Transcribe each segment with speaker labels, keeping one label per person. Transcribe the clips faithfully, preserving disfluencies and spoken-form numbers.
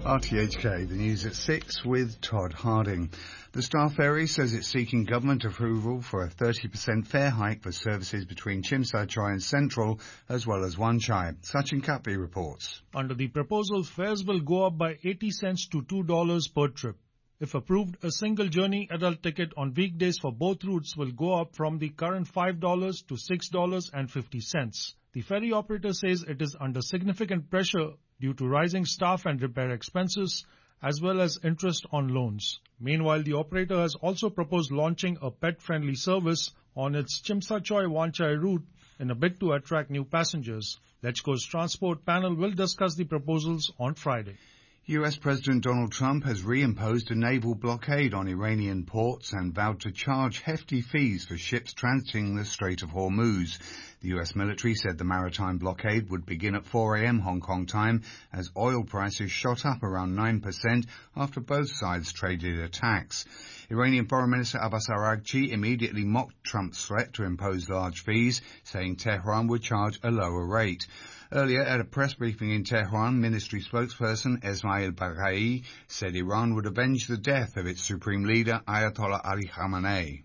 Speaker 1: R T H K, the news at six with Todd Harding. The Star Ferry says it's seeking government approval for a thirty percent fare hike for services between Tsim Sha Tsui and Central, as well as Wan Chai. Sachin Katbi reports.
Speaker 2: Under the proposal, fares will go up by eighty cents to two dollars per trip. If approved, a single journey adult ticket on weekdays for both routes will go up from the current five dollars to six dollars and fifty cents. The ferry operator says it is under significant pressure due to rising staff and repair expenses, as well as interest on loans. Meanwhile, the operator has also proposed launching a pet-friendly service on its Tsim Sha Tsui Wan Chai route in a bid to attract new passengers. LegCo's transport panel will discuss the proposals on Friday.
Speaker 1: U S President Donald Trump has reimposed a naval blockade on Iranian ports and vowed to charge hefty fees for ships transiting the Strait of Hormuz. The U S military said the maritime blockade would begin at four a.m. Hong Kong time as oil prices shot up around nine percent after both sides traded attacks. Iranian Foreign Minister Abbas Araghchi immediately mocked Trump's threat to impose large fees, saying Tehran would charge a lower rate. Earlier, at a press briefing in Tehran, ministry spokesperson Esmail Baghai said Iran would avenge the death of its supreme leader, Ayatollah Ali Khamenei.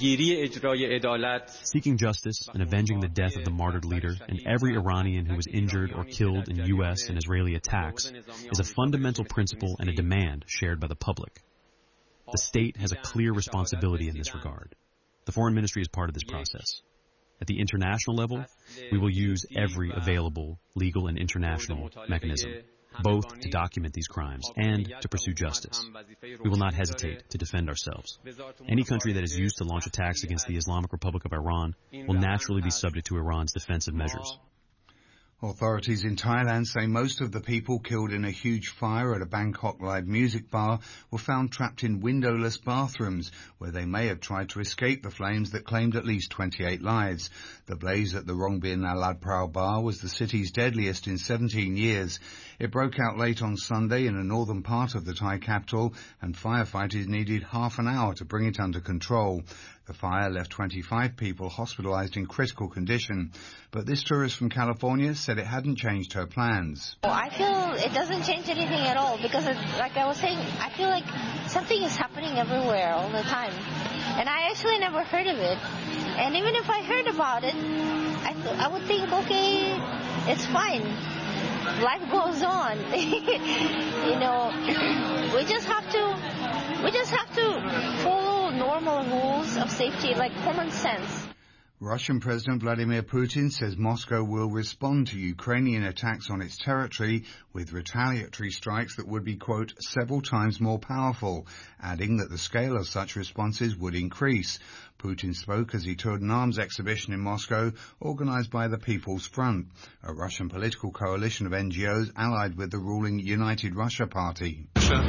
Speaker 3: Seeking justice and avenging the death of the martyred leader and every Iranian who was injured or killed in U S and Israeli attacks is a fundamental principle and a demand shared by the public. The state has a clear responsibility in this regard. The foreign ministry is part of this process. At the international level, we will use every available legal and international mechanism, both to document these crimes and to pursue justice. We will not hesitate to defend ourselves. Any country that is used to launch attacks against the Islamic Republic of Iran will naturally be subject to Iran's defensive measures.
Speaker 1: Authorities in Thailand say most of the people killed in a huge fire at a Bangkok live music bar were found trapped in windowless bathrooms, where they may have tried to escape the flames that claimed at least twenty-eight lives. The blaze at the Rongbin Alad Prao bar was the city's deadliest in seventeen years. It broke out late on Sunday in a northern part of the Thai capital, and firefighters needed half an hour to bring it under control. The fire left twenty-five people hospitalized in critical condition, but this tourist from California said it hadn't changed her plans.
Speaker 4: Well, I feel it doesn't change anything at all because, it, like I was saying, I feel like something is happening everywhere all the time. And I actually never heard of it. And even if I heard about it, I, th- I would think, okay, it's fine. Life goes on. You know, we just have to, we just have to follow normal rules of safety, like common sense.
Speaker 1: Russian President Vladimir Putin says Moscow will respond to Ukrainian attacks on its territory with retaliatory strikes that would be, quote, several times more powerful, adding that the scale of such responses would increase. Putin spoke as he toured an arms exhibition in Moscow organized by the People's Front, a Russian political coalition of N G Os allied with the ruling United Russia Party.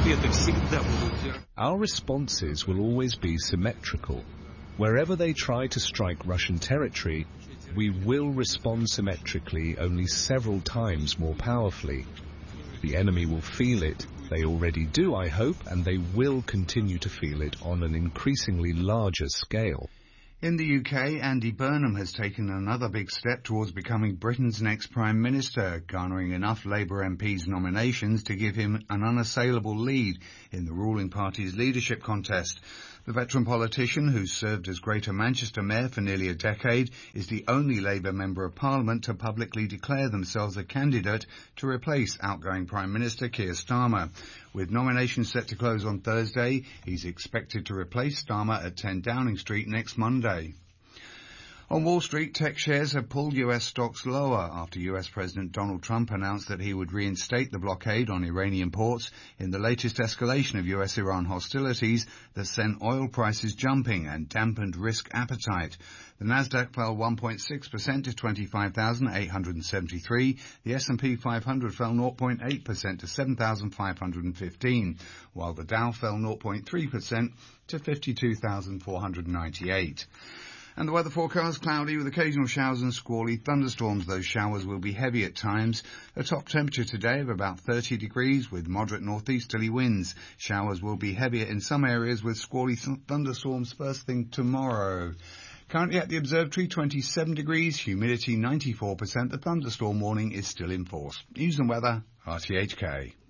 Speaker 5: Our responses will always be symmetrical. Wherever they try to strike Russian territory, we will respond symmetrically, only several times more powerfully. The enemy will feel it. They already do, I hope, and they will continue to feel it on an increasingly larger scale.
Speaker 1: In the U K, Andy Burnham has taken another big step towards becoming Britain's next Prime Minister, garnering enough Labour M Ps' nominations to give him an unassailable lead in the ruling party's leadership contest. The veteran politician, who served as Greater Manchester Mayor for nearly a decade, is the only Labour Member of Parliament to publicly declare themselves a candidate to replace outgoing Prime Minister Keir Starmer. With nominations set to close on Thursday, he's expected to replace Starmer at ten Downing Street next Monday. On Wall Street, tech shares have pulled U S stocks lower after U S President Donald Trump announced that he would reinstate the blockade on Iranian ports in the latest escalation of U S Iran hostilities that sent oil prices jumping and dampened risk appetite. The Nasdaq fell one point six percent to twenty-five thousand eight hundred seventy-three. The S and P five hundred fell zero point eight percent to seven thousand five hundred fifteen, while the Dow fell zero point three percent to fifty-two thousand four hundred ninety-eight. And the weather forecast, cloudy with occasional showers and squally thunderstorms. Those showers will be heavy at times. A top temperature today of about thirty degrees with moderate northeasterly winds. Showers will be heavier in some areas with squally th- thunderstorms first thing tomorrow. Currently at the observatory, twenty-seven degrees, humidity ninety-four percent. The thunderstorm warning is still in force. News and weather, R T H K.